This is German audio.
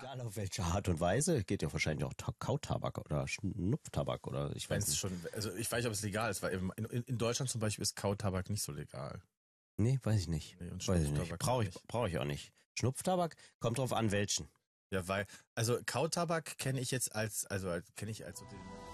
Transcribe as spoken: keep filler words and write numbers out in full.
Egal auf welche Art und Weise, geht ja wahrscheinlich auch Ta- Kautabak oder Schnupftabak oder ich Wenn weiß es nicht. schon, also ich weiß nicht, ob es legal ist, weil in, in, in Deutschland zum Beispiel ist Kautabak nicht so legal. Nee, weiß ich nicht. Nee, und Weiß ich nicht. Schnupftabak Brauche ich, nicht. brauche ich auch nicht. Schnupftabak kommt drauf an, welchen. Ja, weil, also Kautabak kenne ich jetzt als, also als, kenne ich als so den